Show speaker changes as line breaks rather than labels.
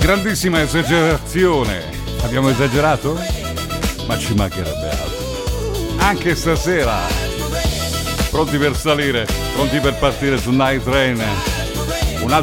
grandissima esagerazione. Abbiamo esagerato? Ma ci mancherebbe altro. Anche stasera, pronti per salire, pronti per partire su Night Train.